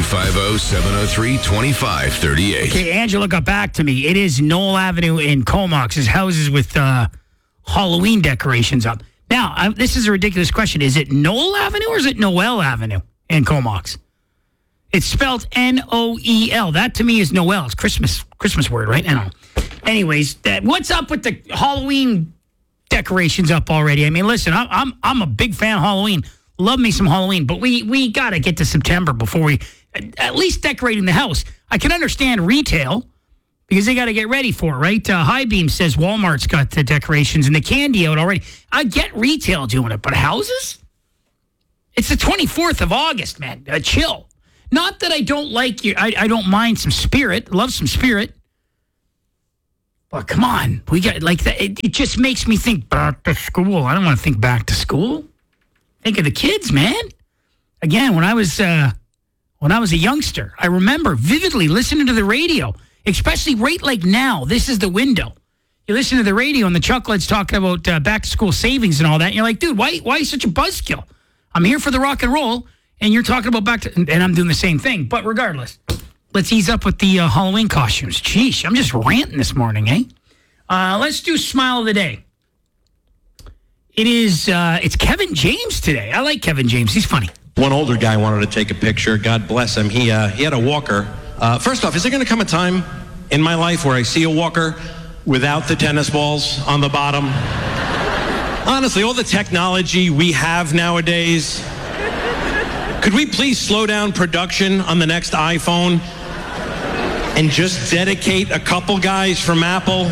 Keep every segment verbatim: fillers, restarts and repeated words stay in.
five zero, seven zero three, two five three eight. Okay, Angela got back to me. It is Knoll Avenue in Comox. His houses with uh, Halloween decorations up. Now, I, this is a ridiculous question. Is it Knoll Avenue or is it Noel Avenue in Comox? It's spelled N O E L. That to me is Noel. It's Christmas Christmas word, right? I don't know. Anyways, that, what's up with the Halloween decorations up already? I mean, listen, I'm I'm, I'm a big fan of Halloween. Love me some Halloween, but we we got to get to September before we at least decorating the house. I can understand retail because they got to get ready for it, right? Uh, High Beam says Walmart's got the decorations and the candy out already. I get retail doing it, but houses? It's the twenty-fourth of August, man. Uh, chill. Not that I don't like you. I, I don't mind some spirit. Love some spirit. But come on. We got like that. It, it just makes me think back to school. I don't want to think back to school. Think of the kids, man. Again, when I was uh, when I was a youngster, I remember vividly listening to the radio, especially right like now. This is the window. You listen to the radio and the Chuckleheads talking about uh, back to school savings and all that. And you're like, dude, why why are you such a buzzkill? I'm here for the rock and roll. And you're talking about back to, and I'm doing the same thing. But regardless, let's ease up with the uh, Halloween costumes. Sheesh, I'm just ranting this morning, eh? Uh, let's do Smile of the Day. It is, uh, it's Kevin James today. I like Kevin James. He's funny. One older guy wanted to take a picture. God bless him. He, uh, he had a walker. Uh, first off, is there going to come a time in my life where I see a walker without the tennis balls on the bottom? Honestly, all the technology we have nowadays... Could we please slow down production on the next iPhone and just dedicate a couple guys from Apple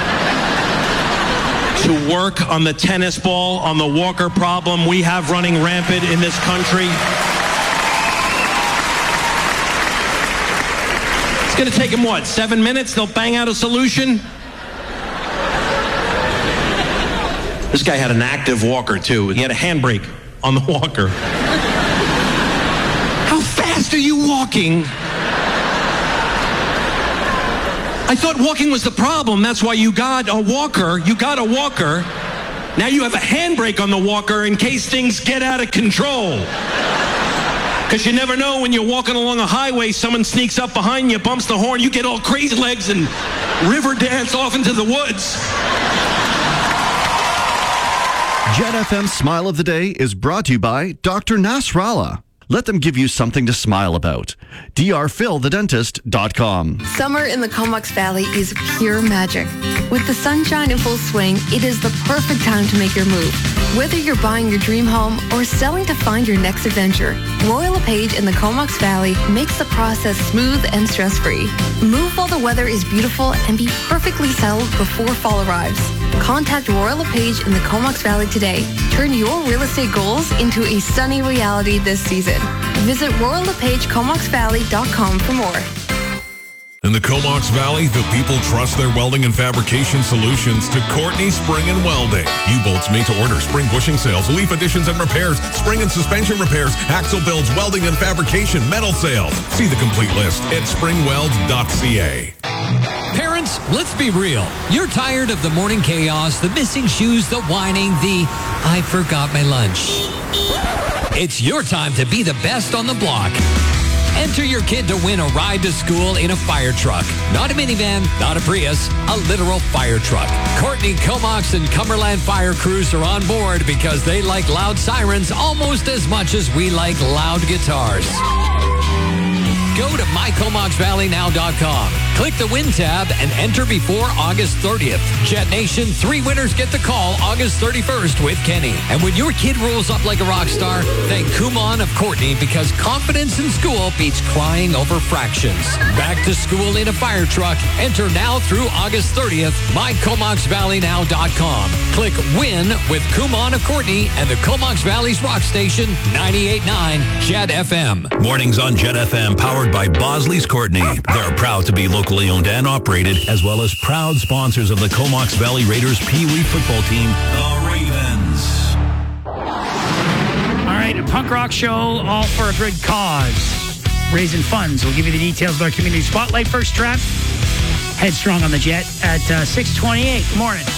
to work on the tennis ball, on the walker problem we have running rampant in this country? It's going to take them, what, seven minutes? They'll bang out a solution? This guy had an active walker, too. He had a handbrake on the walker. How fast are you walking? I thought walking was the problem. That's why you got a walker. You got a walker. Now you have a handbrake on the walker in case things get out of control. Because you never know when you're walking along a highway, someone sneaks up behind you, bumps the horn, you get all crazy legs and river dance off into the woods. Jet F M's Smile of the Day is brought to you by Doctor Nasrallah. Let them give you something to smile about. D R Phil the Dentist dot com. Summer in the Comox Valley is pure magic. With the sunshine in full swing, it is the perfect time to make your move. Whether you're buying your dream home or selling to find your next adventure, Royal LePage in the Comox Valley makes the process smooth and stress-free. Move while the weather is beautiful and be perfectly settled before fall arrives. Contact Royal LePage in the Comox Valley today. Turn your real estate goals into a sunny reality this season. Visit Royal LePage Comox Valley dot com for more. In the Comox Valley, the people trust their welding and fabrication solutions to Courtney Spring and Welding. U-bolts made to order, spring bushing sales, leaf additions and repairs, spring and suspension repairs, axle builds, welding and fabrication, metal sales. See the complete list at spring weld dot c a. Parents, let's be real. You're tired of the morning chaos, the missing shoes, the whining, the I forgot my lunch. It's your time to be the best on the block. Enter your kid to win a ride to school in a fire truck. Not a minivan, not a Prius, a literal fire truck. Courtney, Comox, and Cumberland Fire Crews are on board because they like loud sirens almost as much as we like loud guitars. Go to my comox valley now dot com. Click the Win tab and enter before August thirtieth. Jet Nation, three winners get the call August thirty-first with Kenny. And when your kid rolls up like a rock star, thank Kumon of Courtney because confidence in school beats crying over fractions. Back to school in a fire truck. Enter now through August thirtieth. my comox valley now dot com. Click Win with Kumon of Courtney and the Comox Valley's rock station ninety-eight point nine Jet F M. Mornings on Jet F M powered by Bosley's Courtney. They're proud to be locally owned and operated, as well as proud sponsors of the Comox Valley Raiders Pee Wee football team, the Ravens. All right, a punk rock show, all for a good cause. Raising funds. We'll give you the details of our community spotlight. First trap, Headstrong on the Jet at uh, six twenty-eight. Good morning.